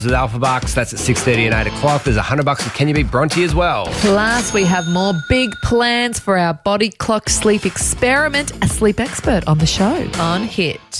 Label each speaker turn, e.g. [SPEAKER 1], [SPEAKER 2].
[SPEAKER 1] with Alpha Bucks. That's at 6:30 and 8 o'clock. There's $100 with Can You Beat Bronte as well.
[SPEAKER 2] Plus, we have more big plans for our body clock sleep experiment. A sleep expert on the show on Hit.